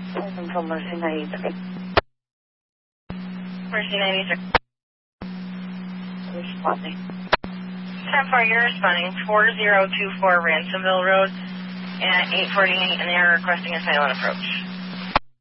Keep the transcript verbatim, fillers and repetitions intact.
Welcome to Mercy ninety-three. Mercy ninety-three. Responding. ten four, you're responding. four zero two four Ransomville Road at eight forty-eight, and they are requesting a silent approach.